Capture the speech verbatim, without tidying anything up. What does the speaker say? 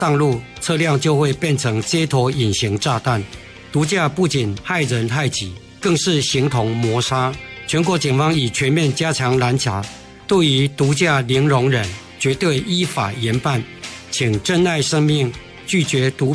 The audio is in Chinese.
荡路，车辆就会变成街头隐形炸弹。毒驾不仅害人害己，更是形同谋杀。全国警方已全面加强拦查，对于毒驾零容忍，绝对依法严办。请珍爱生命，拒绝毒